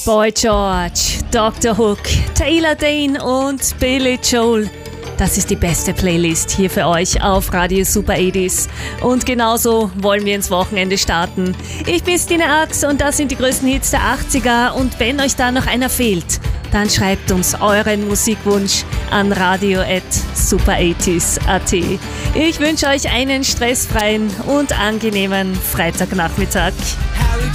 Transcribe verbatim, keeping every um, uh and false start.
Boy George, Doktor Hook, Taylor Dane und Billy Joel. Das ist die beste Playlist hier für euch auf Radio Super achtziger. Und genauso wollen wir ins Wochenende starten. Ich bin Stine Ax und das sind die größten Hits der achtziger. Und wenn euch da noch einer fehlt, dann schreibt uns euren Musikwunsch an radio at super achtziger punkt at. Ich wünsche euch einen stressfreien und angenehmen Freitagnachmittag.